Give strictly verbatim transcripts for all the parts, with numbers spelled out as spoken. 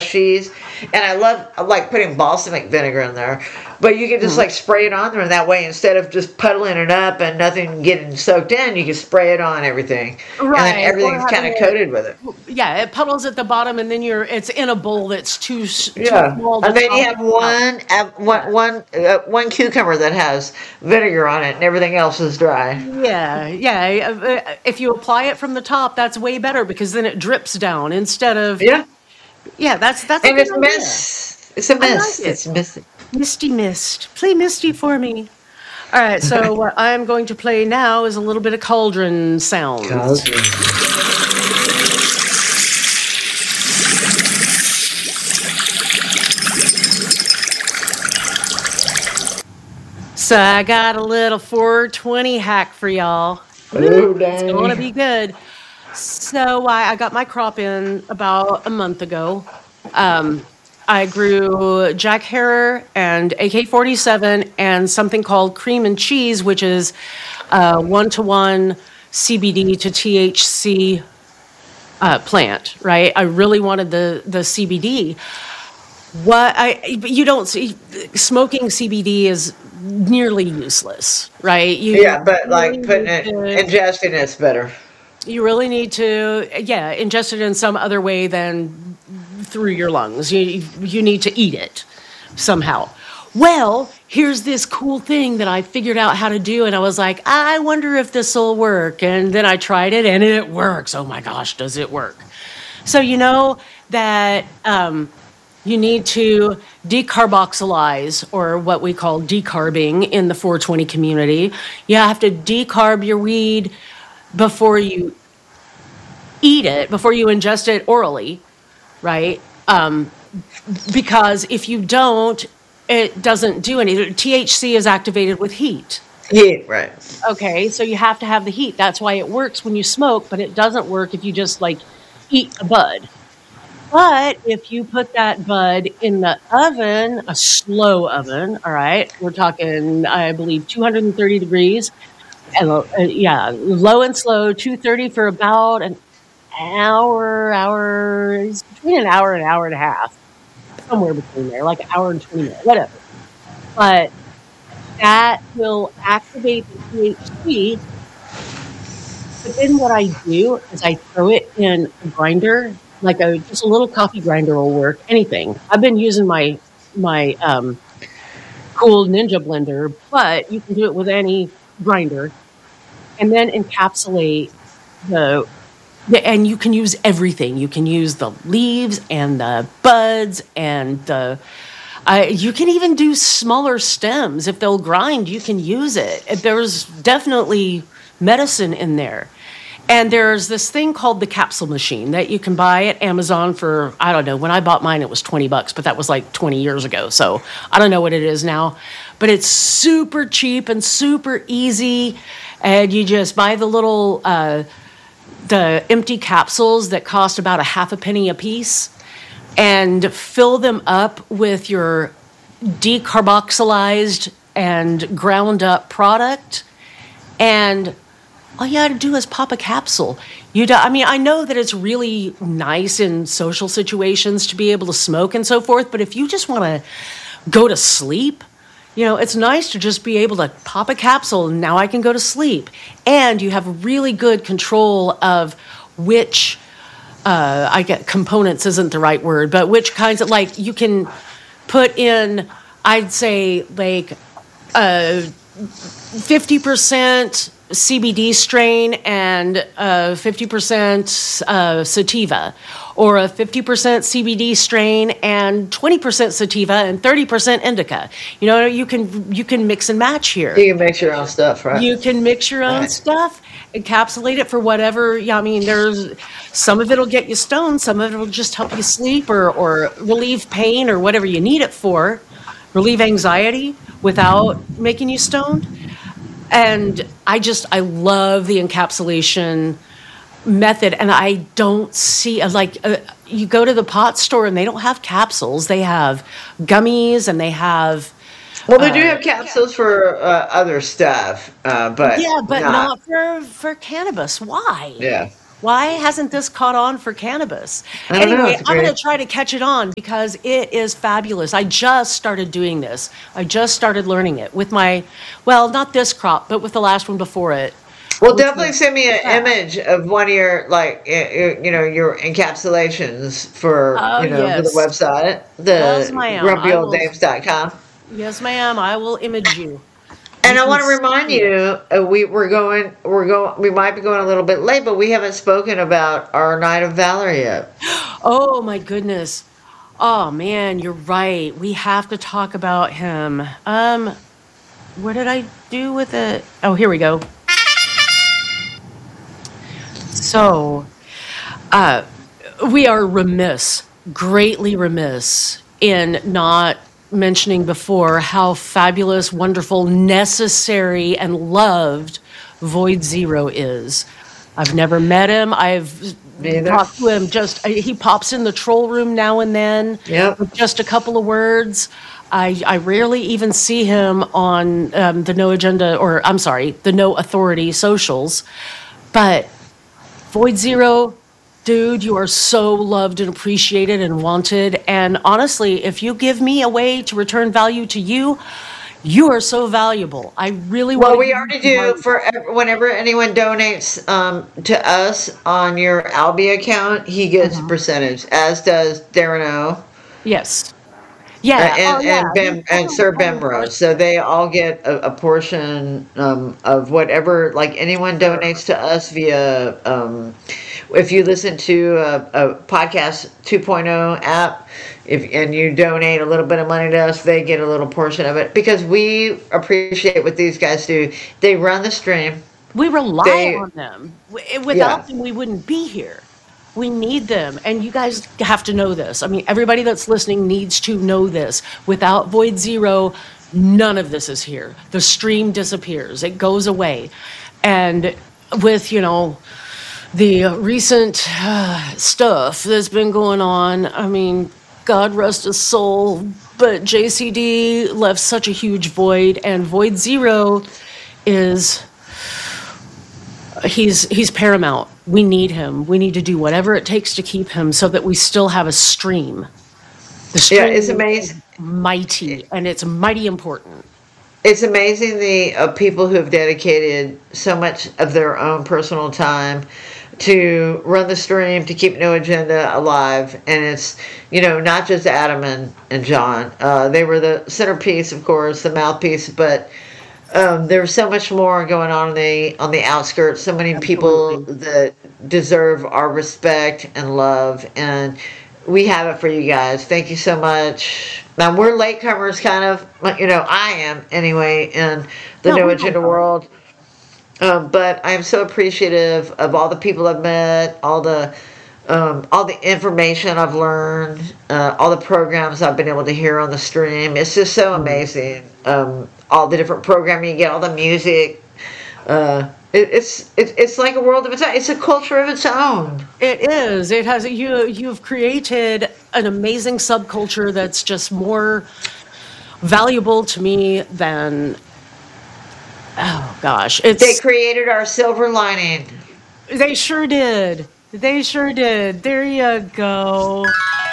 cheese, and I love I like putting balsamic vinegar in there. But you can just like spray it on there, and that way instead of just puddling it up and nothing getting soaked in, you can spray it on everything, Right. and then Or everything's kind having of it, coated with it. yeah, it puddles at the bottom, and then you're it's in a bowl that's too s- too Yeah, small to and then you top have it out. one uh, Yeah. one one uh, one cucumber that has vinegar on it, and everything else is dry. Yeah, yeah. uh, uh, If you apply it from the top, that's way better because then it drips down instead of Yeah, yeah. That's that's a and good it's idea. mist. It's a I like mist. it. It's mist. Misty Mist, play Misty for me. All right, so what I'm going to play now is a little bit of cauldron sounds. So I got a little four twenty hack for y'all. Oh, It's going to dang. be good. So I, I got my crop in about a month ago. Um, I grew Jack Herer and A K forty-seven and something called cream and cheese, which is uh, one-to-one C B D to T H C uh, plant, right? I really wanted the the C B D. What I but you don't see smoking C B D is nearly useless, right? You Yeah, but really like putting need it, to ingesting it's better. you really need to yeah ingest it in some other way than through your lungs. You you need to eat it somehow. Well, here's this cool thing that I figured out how to do, and I was like, I wonder if this will work. And then I tried it, and it works. Oh my gosh, does it work? So you know that um, you need to decarboxylize, or what we call decarbing in the four twenty community. You have to decarb your weed before you eat it, before you ingest it orally, right? Um, because if you don't, it doesn't do anything. T H C is activated with heat. Yeah, right. Okay, so you have to have the heat. That's why it works when you smoke, but it doesn't work if you just like eat a bud. But if you put that bud in the oven, a slow oven, all right, we're talking, I believe, two hundred thirty degrees, and uh, yeah, low and slow, two thirty for about an hour, hour, it's between an hour and an hour and a half, somewhere between there, like an hour and twenty minutes, whatever. But that will activate the T H C. But then what I do is I throw it in a grinder, like a just a little coffee grinder will work. Anything. I've been using my my um, cool Ninja blender, but you can do it with any grinder, and then encapsulate the. the and you can use everything. You can use the leaves and the buds and the. Uh, you can even do smaller stems. If they'll grind, you can use it. There's definitely medicine in there. And there's this thing called the capsule machine that you can buy at Amazon for, I don't know, when I bought mine, it was twenty bucks, but that was like twenty years ago. So I don't know what it is now, but it's super cheap and super easy. And you just buy the little, uh, the empty capsules that cost about a half a penny a piece, and fill them up with your decarboxylized and ground up product. And all you got to do is pop a capsule. You do, I mean, I know that it's really nice in social situations to be able to smoke and so forth, but if you just want to go to sleep, you know, it's nice to just be able to pop a capsule and now I can go to sleep. And you have really good control of which uh, I get components isn't the right word, but which kinds of, like, you can put in, I'd say, like, uh, fifty percent C B D strain and uh, fifty percent uh, sativa, or a fifty percent C B D strain and twenty percent sativa and thirty percent indica. You know, you can you can mix and match here. You can mix your own stuff, right? You can mix your own Right. stuff, encapsulate it for whatever. Yeah, I mean, there's some of it'll get you stoned, some of it will just help you sleep or or relieve pain or whatever you need it for, relieve anxiety without making you stoned. And I just I love the encapsulation method, and I don't see like uh, you go to the pot store and they don't have capsules; they have gummies and they have. Well, they do have capsules for uh, other stuff, uh, but Yeah, but not. not for for cannabis. Why? Yeah. Why hasn't this caught on for cannabis? I don't know. Anyway, It's I'm going great. to try to catch it on because it is fabulous. I just started doing this. I just started learning it with my, well, not this crop, but with the last one before it. Well, Which definitely was, send me an yeah. image of one of your like y- y- you know your encapsulations for Oh, you know for the yes. website, Yes, the ma'am. grumpy I old will. dames dot com. Yes, ma'am. I will image you. And You I can want to remind see it. you, uh, we we're going we're going we might be going a little bit late, but we haven't spoken about our Night of Valor yet. Oh, my goodness. Oh, man, you're right. We have to talk about him. Um, what did I do with it? Oh, here we go. So, uh, we are remiss, greatly remiss, in not mentioning before how fabulous, wonderful, necessary, and loved Void Zero is. I've never met him. I've Neither. talked to him just, uh, he pops in the troll room now and then Yep. with just a couple of words. I, I rarely even see him on um, the No Agenda, or I'm sorry, the No Authority socials. But Void Zero, dude, you are so loved and appreciated and wanted. And honestly, if you give me a way to return value to you, you are so valuable. I really want Well, to we give you already some do value. for ev- whenever anyone donates um, to us on your Albi account, he gets a Mhm. percentage, as does Darren O. Yes. Uh, Yeah. Oh, and yeah. and He's Bem and totally Sir playing Bemrose, person. so they all get a, a portion um, of whatever. Like anyone Sure. donates to us via, um, if you listen to a, a podcast 2.0 app, if and you donate a little bit of money to us, they get a little portion of it because we appreciate what these guys do. They run the stream. We rely They on them. W- Without yeah. them, we wouldn't be here. We need them. And you guys have to know this. I mean, everybody that's listening needs to know this. Without Void Zero, none of this is here. The stream disappears, it goes away. And with, you know, the recent uh, stuff that's been going on, I mean, God rest his soul, but J C D left such a huge void, and Void Zero is he's he's paramount. We need him. We need to do whatever it takes to keep him so that we still have a stream. The Yeah, it's stream is amazing. mighty, and it's mighty important. It's amazing the uh, people who have dedicated so much of their own personal time to run the stream to keep No Agenda alive, and it's you know not just Adam and and John. Uh, they were the centerpiece, of course, the mouthpiece, but um, there's so much more going on on the on the outskirts. So many people Absolutely. that deserve our respect and love, and we have it for you guys. Thank you so much. Now we're latecomers, kind of. You know, I am anyway in the No, No we don't Agenda know. world. Um, but I'm so appreciative of all the people I've met, all the um, all the information I've learned, uh, all the programs I've been able to hear on the stream. It's just so Mm. amazing. Um, all the different programming you get, all the music. Uh, it, it's it, it's like a world of its own. It's a culture of its own. It is. It has you. You've created an amazing subculture that's just more valuable to me than. Oh gosh, They it's. created our silver lining. They sure did. They sure did. There you go.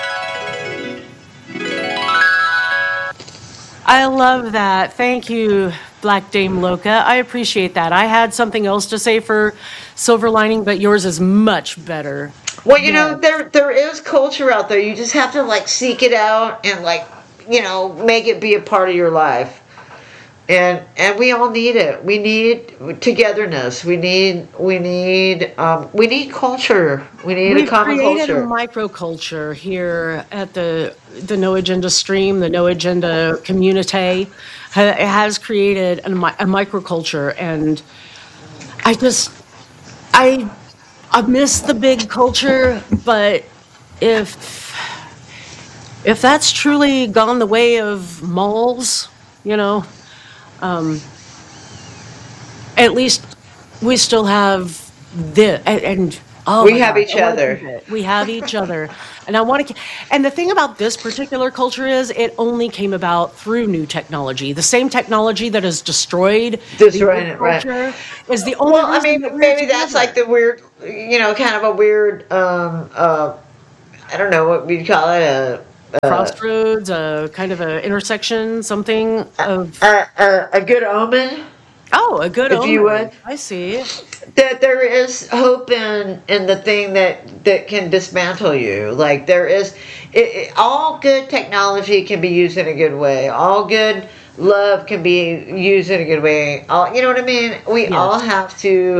I love that. Thank you, Black Dame Loca. I appreciate that. I had something else to say for Silver Lining, but yours is much better. Well, you know, Yes. there there is culture out there. You just have to like seek it out and like you know make it be a part of your life. And and we all need it. We need togetherness. We need we need um, we need culture. We need a We've common created a culture. microculture here at the the No Agenda stream, the No Agenda community. Ha- It has created a, mi- a microculture, and I just I I miss the big culture, but if if that's truly gone the way of malls, you know, um, at least we still have this, and Oh We my have gosh, each I want to other. keep it. We have each other, and I want to. And the thing about this particular culture is, it only came about through new technology. The same technology that has destroyed Just the running old it right. culture is the only Well, I reason mean, that we're maybe that's like together. the weird, you know, kind of a weird, um, uh, I don't know what we'd call it, a, a, Crossroads, a kind of a intersection, something of a, a, a good omen, oh, a good if you omen. would. I see. That there is hope in in the thing that that can dismantle you. Like there is, it, it, all good technology can be used in a good way. All good love can be used in a good way. All, you know what I mean? We all Yes. have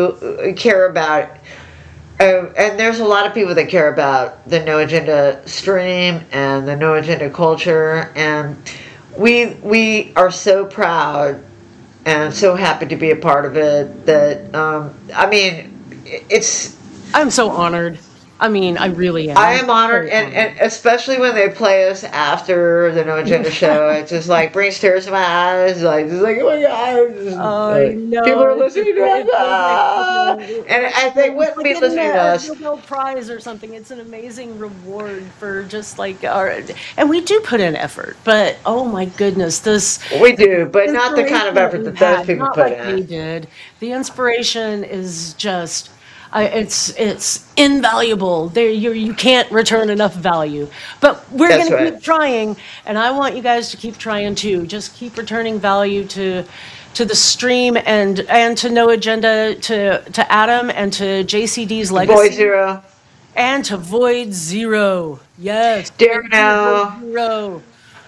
to care about. Uh, and there's a lot of people that care about the No Agenda stream and the No Agenda culture, and we we are so proud and so happy to be a part of it. That um, I mean, it's I'm so honored. I mean, I really am. I I'm am honored, so and, honored. and especially when they play us after the No Agenda show, it just like brings tears to my eyes. Like, just like, oh my god, I just, uh, people know. are It just listening to us, it feels like such ah! a And like, and you they know, it's wouldn't like be getting listening to a, a us. Nobel Prize or something. It's an amazing reward for just like our, and we do put in effort. But oh my goodness, this We do, but not the kind inspiration of that effort we've that those had, people not put like in. they did. The inspiration is just. I, it's it's invaluable. There you you can't return enough value. But we're That's gonna right. keep trying, and I want you guys to keep trying too. Just keep returning value to to the stream and and to No Agenda, to to Adam and to J C D's Void legacy Zero, and to Void Zero. Yes, thank you, Void Darno, Zero,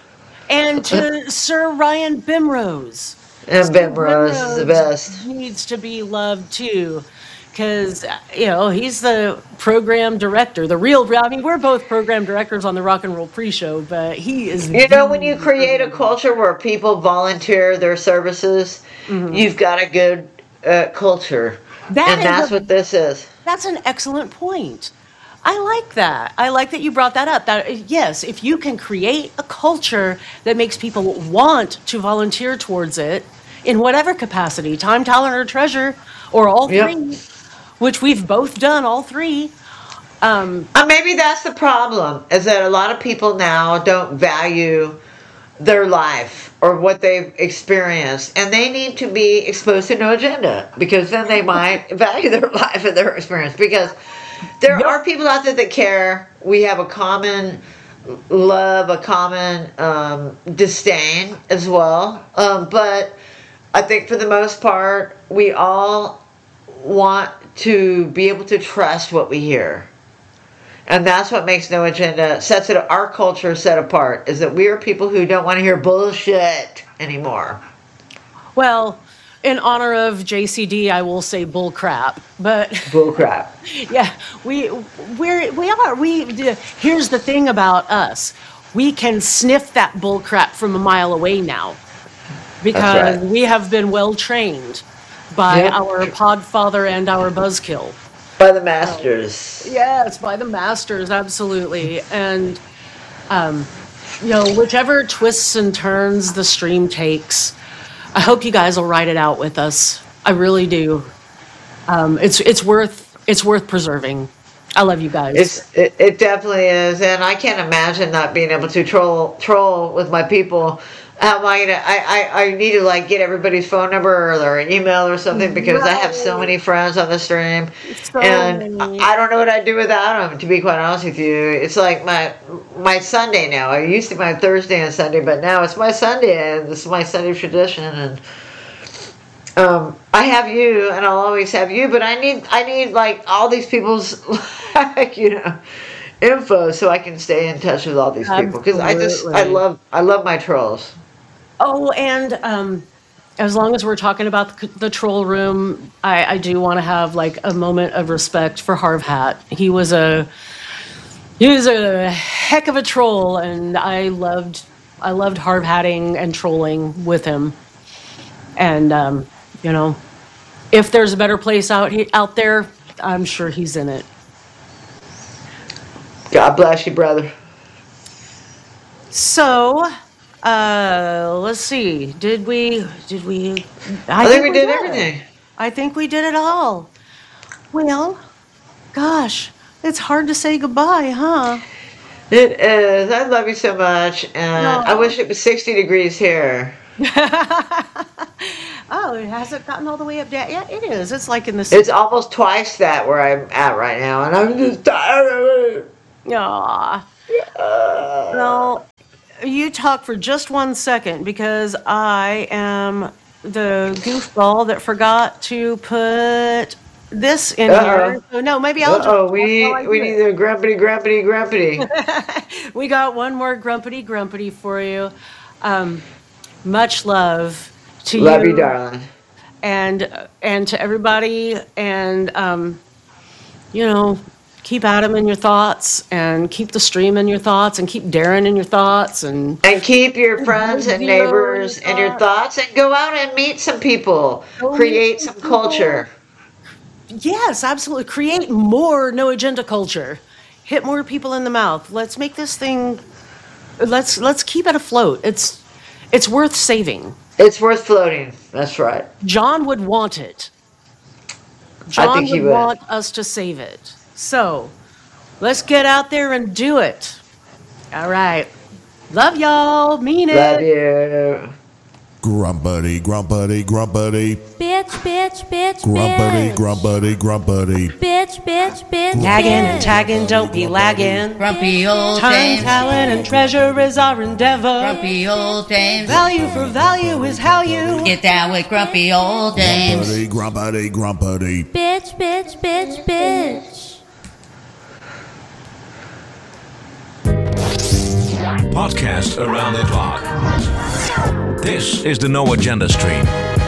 and to Sir Ryan Bimrose. and Sir Ben Rose is the Bimrose best. needs to be loved too, because you know he's the program director, the real. I mean, we're both program directors on the Rock and Roll Pre-Show, but he is You know, when you the create a program director. culture where people volunteer their services, Mhm. you've got a good uh, culture, That and is that's a what this is. that's an excellent point. I like that. I like that you brought that up. That yes, if you can create a culture that makes people want to volunteer towards it in whatever capacity, time, talent, or treasure, or all Yep. three, which we've both done, all three. Um, Uh, maybe that's the problem, is that a lot of people now don't value their life or what they've experienced, and they need to be exposed to No Agenda, because then they might value their life and their experience, because there yep. are people out there that care. We have a common love, a common um, disdain as well, um, but I think for the most part we all want to be able to trust what we hear. And that's what makes No Agenda, sets it, our culture set apart, is that we are people who don't want to hear bullshit anymore. Well, in honor of J C D, I will say bull crap. But Bullcrap. yeah, we we're we are we. Here's the thing about us: we can sniff that bull crap from a mile away now, That's because right. we have been well trained by Yep. our podfather and our buzzkill. By the So, masters. yes, by the masters, absolutely. And um, you know, whichever twists and turns the stream takes, I hope you guys will ride it out with us. I really do. Um, it's it's worth it's worth preserving. I love you guys. It's it, it definitely is, and I can't imagine not being able to troll troll with my people. How am I gonna? I, I, I need to like get everybody's phone number or their email or something, because I have so Right. many friends on the stream, So and I many. I don't know what I'd do without them. To be quite honest with you, it's like my my Sunday now. I used to be my Thursday and Sunday, but now it's my Sunday, and this is my Sunday tradition. And um, I have you, and I'll always have you. But I need I need like all these people's like you know info so I can stay in touch with all these people, because I just I Absolutely. love I love my trolls. Oh, and um, as long as we're talking about the, the troll room, I, I do want to have like a moment of respect for Harv Hat. He was a he was a heck of a troll, and I loved I loved Harv hatting and trolling with him. And um, you know, if there's a better place out he, out there, I'm sure he's in it. God bless you, brother. So, uh, let's see. Did we? Did we? I I think think we we did did. everything. I think we did it all. Well, Gosh, it's hard to say goodbye, huh? It is. I love you so much, and I No. wish it was sixty degrees here. Oh, it hasn't gotten all the way up yet. Yeah, it is. It's like in the. It's almost twice that where I'm at right now, and I'm just tired of it. Aw. Uh, Well, you talk for just one second because I am the goofball that forgot to put this in Uh-oh. here. So no, maybe I'll Uh-oh, just. we while I need we do need it. a grumpity grumpity grumpity. We got one more grumpity grumpity for you. Um, much love to Love you, you, darling. and and to everybody, and um, you know, keep Adam in your thoughts, and keep the stream in your thoughts, and keep Darren in your thoughts, and And keep your friends and Zero in your neighbors in your thoughts. thoughts, and go out and meet some people. Go meet Create some some culture. Yes, absolutely. Create more no agenda culture. Hit more people in the mouth. Let's make this thing. Let's let's keep it afloat. It's it's worth saving. It's worth floating. That's right. John would want it. I John think he would would. want us to save it. So let's get out there and do it. All right. Love y'all. Mean it. Love you. Grumpity, grumpity, grumpity. Bitch, bitch, bitch, Grumpity, bitch. grumpity, grumpity. Bitch, bitch, bitch, Nagging and bitch. tagging, don't be lagging. Grumpy old Time, James. talent, and treasure is our endeavor. Grumpy old James. Value for value is how you. Get down with grumpy old James. Grumpity, grumpity, grumpity. Bitch, bitch, bitch, bitch. Podcast around the clock. This is the No Agenda Stream.